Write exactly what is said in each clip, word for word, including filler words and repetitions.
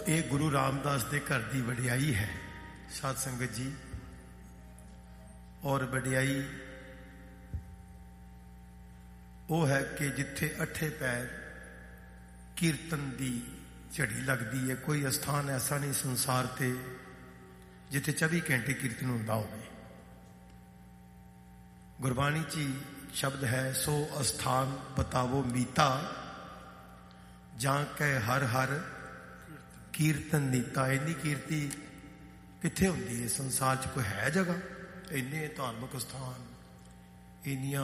ये गुरु रामदास के घर की वडियाई है साध संगत जी। और वडियाई वो है कि जिथे अठे पैर कीर्तन की झड़ी लगती है। कोई स्थान ऐसा नहीं संसार ते जिथे चौबी घंटे कीर्तन होंदा होवे। गुरबाणी ची शब्द है, सो अस्थान बतावो मीता जां कै हर हर कीर्तन नीता। इन्नी कीर्ति किथे होंदी है संसार च? कोई है जगह? इन्ने धार्मिक स्थान, इन्नियां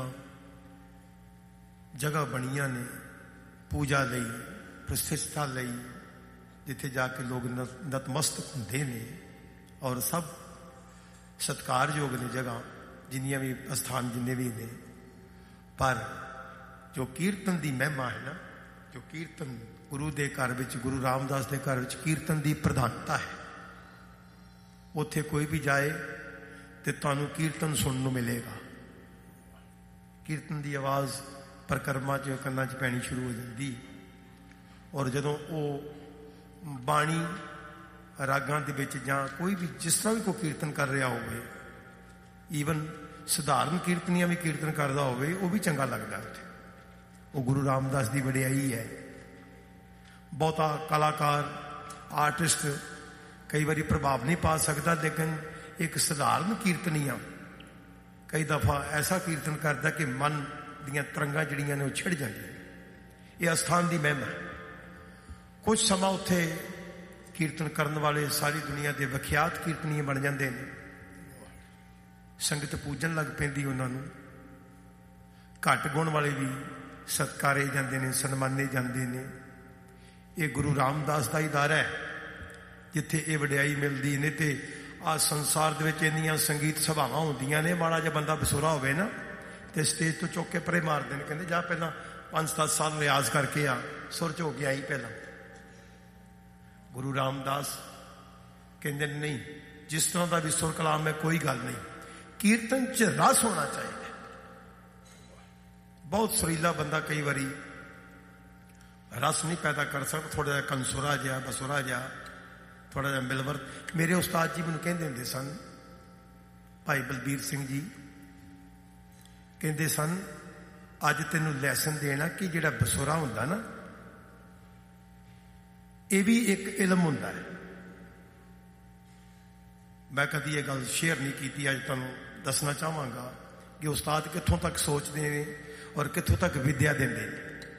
जगह बनिया ने पूजा लई, प्रतिष्ठा लई, जिथे जाके लोग नतमस्तक होंदे ने और सब सत्कारयोग ने जगह जिन्नियां भी स्थान जिन्ने भी ने। पर जो कीर्तन की महिमा है ना, जो कीर्तन गुरु के घर विच, गुरु रामदास के घर विच कीर्तन की प्रधानता है। उत्थे कोई भी जाए तो तुहानू कीर्तन सुनने मिलेगा। कीर्तन की आवाज़ परिक्रमा च कन्ना च पैनी शुरू हो जाती। और जदों वो बाणी रागां दे विच जां कोई भी जिस तरह भी कोई कीर्तन कर रहा होवे, ईवन सधारण कीर्तनियां भी कीर्तन करता होवे, वो भी चंगा लगता है। वो गुरु रामदास की वडियाई है। बहुता कलाकार आर्टिस्ट कई बार प्रभाव नहीं पा सकता, लेकिन एक सधारण कीर्तनिया कई दफा ऐसा कीर्तन करता कि मन दियां तरंगां जिहड़ियां ने वो छिड़ जांदियां। ये अस्थान की महिमा है। कुछ समा उत्थे कीर्तन करने वाले सारी दुनिया के विख्यात कीर्तनीय बन जाते हैं। संगत पूजन लग पैंदी उन्होंने। घट गुण वाले भी सत्कारे जाते हैं, सन्माने जाते हैं। ये गुरु रामदास का ही दर है जिथे ये वडियाई मिलती ने। तो आ संसार के इन्नियां संगीत सभावां होंदियां ने, माड़ा जिहा बंदा बसुरा होवे ना तो स्टेज तो चुक के परे मारते हैं, कहते जा पहला पांच दस साल रियाज करके आ, सुर च हो के आई पहला। गुरु रामदास कहते नहीं, जिस तरह का भी सुर कलाम है कोई गल नहीं, कीर्तन च रस होना चाहिए। बहुत सुरीला बंदा कई बारी रस नहीं पैदा कर सकता, थोड़ा जिहा कंसुरा जिहा बसुरा जिहा थोड़ा जिहा मिलवर। मेरे उस्ताद जी मैनूं कहंदे हुंदे सन, भाई बलबीर सिंह जी कहंदे सन, अज तैनूं लैसन देना कि जिहड़ा बसुरा हुंदा ना, ये भी एक इलम हुंदा है। मैं कभी ये गल शेयर नहीं की, अज तुहानूं दसना चाहांगा कि उस्ताद कित्थों तक सोचते हैं और कित्थों तक विद्या देंदे हैं।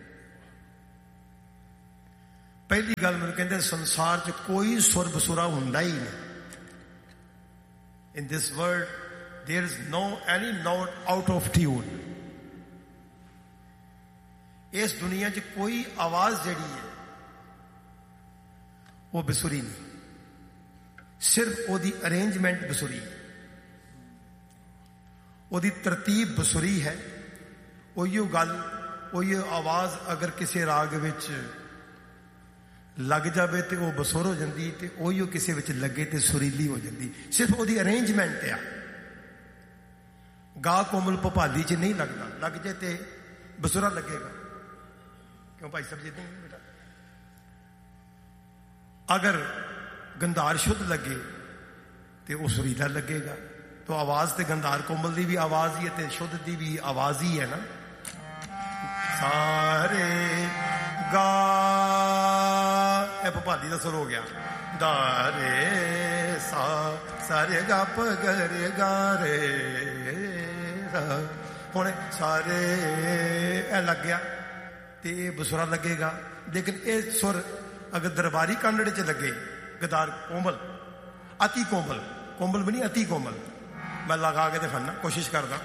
पहली गल मैनूं कहंदे संसार च कोई सुर बसुरा हुंदा ही नहीं। In this world there is no any note out of tune. इस दुनिया च कोई आवाज जिहड़ी है वो बसुरी नहीं, सिर्फ ओदी अरेंजमेंट बसुरी, ओदी तरतीब बसुरी है। ओहियो गल, ओहियो आवाज अगर किसी राग विच लग जाए तो वह बसुर हो जाती, तो ओहियो किसी विच लगे तो सुरीली हो जाती। सिर्फ ओदी अरेंजमेंट है। गा कोमल भोपाली च नहीं लगता, लग जाए तो बसुरा लगेगा। क्यों भाई सब जी नहीं बेटा? अगर गंधार शुद्ध लगे तो वह सुरीला लगेगा। तो आवाज तो गंधार कोमल की भी आवाज ही है, तो शुद्ध की भी आवाज ही है ना। सारे गा भोपाली का सुर हो गया, दारे सा सारे गा पगरे गा रे हुण सारे ए लग गया तो ये बसुरा लगेगा। लेकिन ये सुर अगर दरबारी कांगड़े च लगे, गदार कोमल, अति कोमल, कोमल भी नहीं अति कोमल, मैं लगा के दिखाना कोशिश करदा,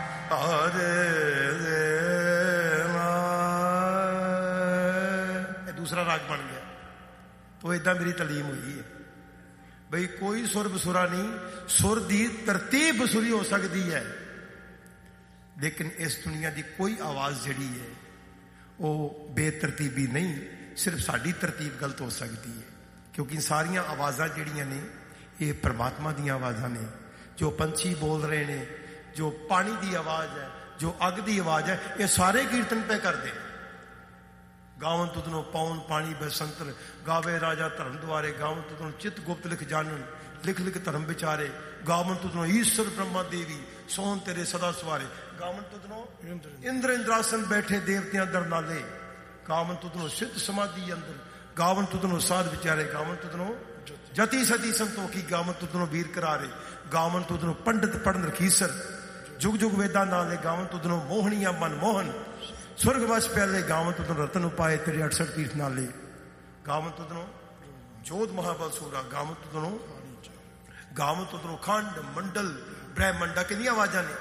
दूसरा राग बन गया। तो इदा मेरी तालीम हुई है बई कोई सुर बसुरा नहीं, सुर की तरतीब बसुरी हो सकती है, लेकिन इस दुनिया की कोई आवाज जिहड़ी है वो बेतरतीबी नहीं, सिर्फ साड़ी तरतीब गलत हो सकती है। क्योंकि सारिया आवाज़ां जिहड़ियां ने ये परमात्मा दी आवाज़ां ने। जो पंछी बोल रहे हैं, जो पानी की आवाज़ है, जो अग की आवाज़ है, ये सारे कीर्तन पे करते हैं। ਗਾਵਨ ਤੁਧਨੋਂ ਪੌਣ ਪਾਣੀ ਬਸੰਤਰ, ਗਾਵੇ ਰਾਜਾ ਧਰਮ ਦੁਆਰੇ, ਗਾਵਨ ਤੁਧਨੋਂ ਚਿਤ ਗੁਪਤ ਲਿਖ ਜਾਣਨ, ਲਿਖ ਲਿਖ ਧਰਮ ਵਿਚਾਰੇ, ਗਾਵਨ ਤੁਧਨੋਂ ਈਸ਼ਵਰ ਬ੍ਰਹਮਾ ਦੇਵੀ, ਸੋਹਣ ਤੇਰੇ ਸਦਾ ਸਵਾਰੇ, ਗਾਵਨ ਤੁਧਨੋਂ ਇੰਦਰ ਇੰਦਰਾਸਨ ਬੈਠੇ ਦੇਵਤਿਆਂ ਦਰ ਨਾਲੇ, ਗਾਵਨ ਤੁਧਨੋਂ ਸਿੱਧ ਸਮਾਧੀ ਅੰਦਰ, ਗਾਵਨ ਤੁਧਨੋਂ ਸਾਧ ਵਿਚਾਰੇ, ਗਾਵਨ ਤੁਧਨੋਂ ਜਤੀ ਸਤੀ ਸੰਤੋਖੀ, ਗਾਵਨ ਤੁਧਨੋਂ ਵੀਰ ਕਰਾਰੇ, ਗਾਵਨ ਤੁਧਨੋਂ ਪੰਡਿਤ ਪੜਨ ਰਖੀਸਰ, ਜੁਗ ਜੁਗ ਵੇਦਾਂ ਨਾਲੇ, ਗਾਵਨ ਤੁਧਨੋਂ ਮੋਹਣੀਆਂ ਮਨ ਮੋਹਨ, स्वर्ग वश प्याले, गावन तुधनों रतन उपाय तेरे अड़सठ तीर्थ नाले, गावन तुधनों जोध महाबल सूरा, गावन तुधनों गावन तुधनों खंड मंडल ब्रह्मंडा कितनी आवाजा ने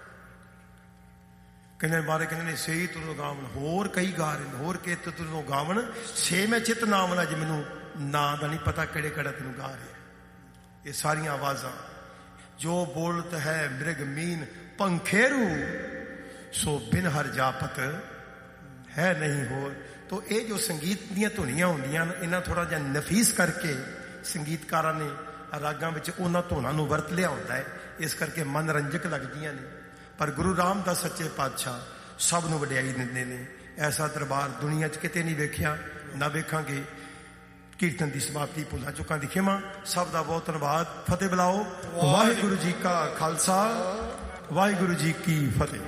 कहने बारे कहने सही तुधनों गावन, होर कई गा रहे होर के तुधनों गावन, छे मैं चित नाम ना जी मैनू ना दा नहीं पता केड़े केड़ा तेनू गा रहे। ये सारिया आवाजा जो बोलत है मृग मीन पंखेरू, सो बिन हर जापत है नहीं हो। तो ये जो संगीत दियां धुनियां होंदियां इन्हां थोड़ा जिहा नफीस करके संगीतकारां ने रागां विच उन्हां धुनां नूं वरत लिया होंदा है, इस करके मनोरंजक लगदियां ने। पर गुरु रामदास सच्चे पातशाह सब नूं वडियाई दिंदे ने। ऐसा दरबार दुनिया च किते नहीं वेखिया, ना वेखांगे। कीर्तन की समाप्ति भुलां चुकां दी खिमा। सब दा बहुत धन्नवाद। फतेह बुलाओ। वाहिगुरू जी का खालसा, वाहिगुरू जी की फतेह।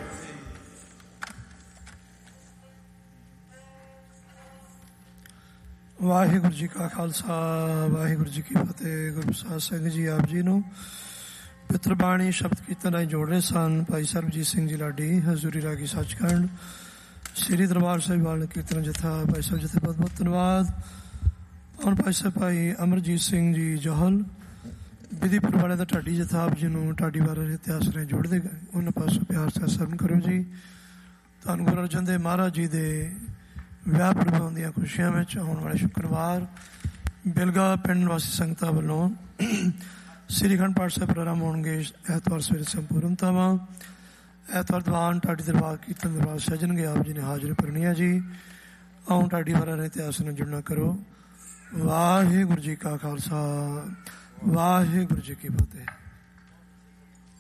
वाहिगुरू जी का खालसा, वाहिगुरू जी की फतेह। गुरु प्रसाद सिंह जी आप जी नूं पितरबाणी शब्द कीर्तन राਹੀਂ जोड़ रहे सन भाई सरबजीत सिंह जी लाडी, हजूरी रागी सचखंड, श्री दरबार ਸਾਹਿਬ ਵਾਲ कीर्तन जथा भाई ਸਾਹਿਬ जथे बहुत बहुत धन्यवाद। और भाई ਸਾਹਿਬ भाई अमरजीत सिंह जी जोहल विधिपुर वाले का ढाडी जथा आप जी नूं ढाडी बारे इतिहास राਹੀਂ जोड़ते गए, उन्होंने पासों प्यार से सरन करो जी। धन गुरु अर्जन देव महाराज जी दे ਵਿਆਹ ਪ੍ਰਭਾਵ ਦੀਆਂ ਖੁਸ਼ੀਆਂ ਵਿੱਚ ਆਉਣ ਵਾਲੇ ਸ਼ੁੱਕਰਵਾਰ ਬਿਲਗਾ ਪਿੰਡ ਵਾਸੀ ਸੰਗਤਾਂ ਵੱਲੋਂ ਸ੍ਰੀ ਅਖੰਡ ਪਾਠ ਸਾਹਿਬ ਪ੍ਰੋਗਰਾਮ ਹੋਣਗੇ। ਐਤਵਾਰ ਸਵੇਰੇ ਸੰਪੂਰਨਤਾਵਾਂ। ਐਤਵਾਰ ਦੀਵਾਨ ਢਾਡੀ ਦਰਬਾਰ ਕੀਰਤਨ ਦਰਬਾਰ ਸਜਣਗੇ। ਆਪ ਜੀ ਨੇ ਹਾਜ਼ਰੀ ਭਰਨੀ ਹੈ ਜੀ। ਆਉਂ ਢਾਡੀ ਵਾਰਾਂ ਦੇ ਇਤਿਹਾਸ ਨਾਲ ਜੁੜਨਾ ਕਰੋ। ਵਾਹਿਗੁਰੂ ਜੀ ਕਾ ਖਾਲਸਾ, ਵਾਹਿਗੁਰੂ ਜੀ ਕੀ ਫਤਿਹ।